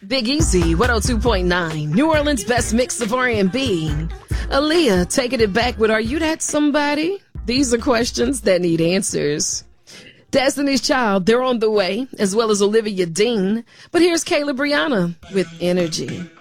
Big Easy, 102.9, New Orleans' best mix of R&B. Aaliyah taking it back with Are You That Somebody? These are questions that need answers. Destiny's Child, they're on the way, as well as Olivia Dean. But here's Kayla Brianna with Energy.